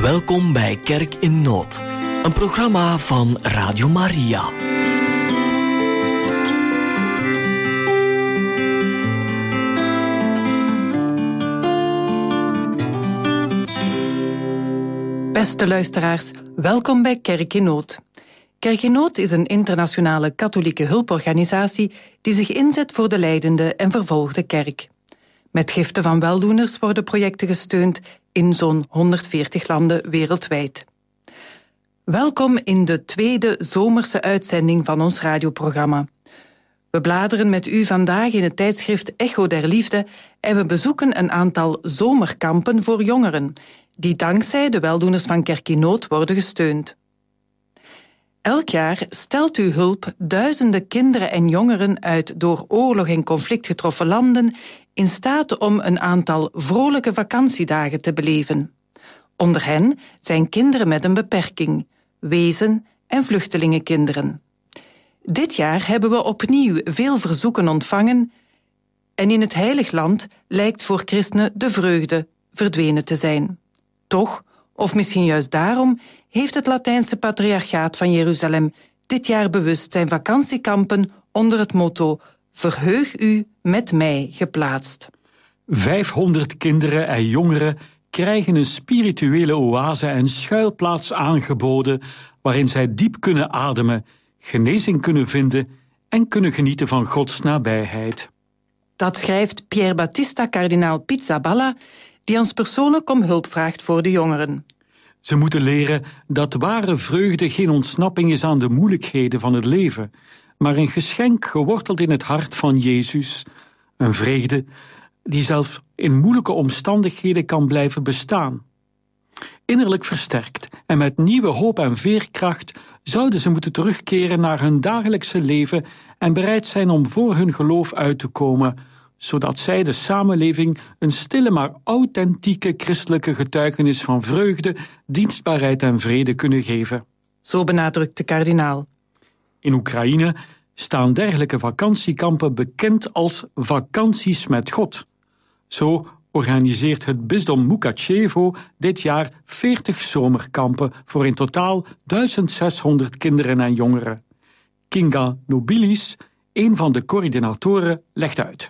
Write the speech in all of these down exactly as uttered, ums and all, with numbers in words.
Welkom bij Kerk in Nood, een programma van Radio Maria. Beste luisteraars, welkom bij Kerk in Nood. Kerk in Nood is een internationale katholieke hulporganisatie die zich inzet voor de lijdende en vervolgde kerk. Met giften van weldoeners worden projecten gesteund in zo'n honderdveertig landen wereldwijd. Welkom in de tweede zomerse uitzending van ons radioprogramma. We bladeren met u vandaag in het tijdschrift Echo der Liefde en we bezoeken een aantal zomerkampen voor jongeren, die dankzij de weldoeners van Kerk in Nood worden gesteund. Elk jaar stelt u hulp duizenden kinderen en jongeren uit door oorlog en conflict getroffen landen in staat om een aantal vrolijke vakantiedagen te beleven. Onder hen zijn kinderen met een beperking, wezen- en vluchtelingenkinderen. Dit jaar hebben we opnieuw veel verzoeken ontvangen en in het Heilig Land lijkt voor christenen de vreugde verdwenen te zijn. Toch, of misschien juist daarom, heeft het Latijnse Patriarchaat van Jeruzalem dit jaar bewust zijn vakantiekampen onder het motto Verheug u met mij geplaatst. vijfhonderd kinderen en jongeren krijgen een spirituele oase en schuilplaats aangeboden waarin zij diep kunnen ademen, genezing kunnen vinden en kunnen genieten van Gods nabijheid. Dat schrijft Pier Battista kardinaal Pizzaballa, die ons persoonlijk om hulp vraagt voor de jongeren. Ze moeten leren dat ware vreugde geen ontsnapping is aan de moeilijkheden van het leven, maar een geschenk geworteld in het hart van Jezus. Een vreugde die zelfs in moeilijke omstandigheden kan blijven bestaan. Innerlijk versterkt en met nieuwe hoop en veerkracht zouden ze moeten terugkeren naar hun dagelijkse leven en bereid zijn om voor hun geloof uit te komen, zodat zij de samenleving een stille maar authentieke christelijke getuigenis van vreugde, dienstbaarheid en vrede kunnen geven. Zo benadrukt de kardinaal. In Oekraïne staan dergelijke vakantiekampen bekend als vakanties met God. Zo organiseert het bisdom Mukachevo dit jaar veertig zomerkampen voor in totaal duizend zeshonderd kinderen en jongeren. Kinga Nobilis, een van de coördinatoren, legt uit.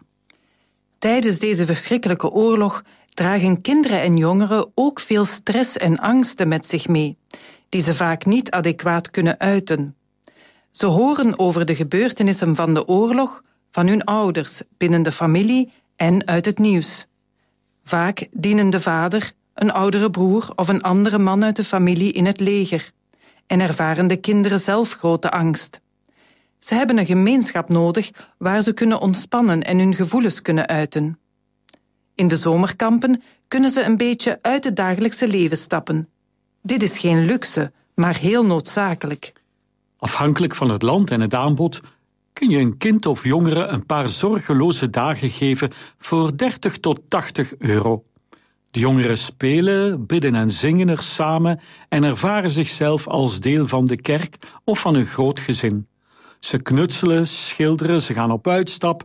Tijdens deze verschrikkelijke oorlog dragen kinderen en jongeren ook veel stress en angsten met zich mee, die ze vaak niet adequaat kunnen uiten. Ze horen over de gebeurtenissen van de oorlog van hun ouders, binnen de familie en uit het nieuws. Vaak dienen de vader, een oudere broer of een andere man uit de familie in het leger en ervaren de kinderen zelf grote angst. Ze hebben een gemeenschap nodig waar ze kunnen ontspannen en hun gevoelens kunnen uiten. In de zomerkampen kunnen ze een beetje uit het dagelijkse leven stappen. Dit is geen luxe, maar heel noodzakelijk. Afhankelijk van het land en het aanbod kun je een kind of jongere een paar zorgeloze dagen geven voor dertig tot tachtig euro. De jongeren spelen, bidden en zingen er samen en ervaren zichzelf als deel van de kerk of van een groot gezin. Ze knutselen, schilderen, ze gaan op uitstap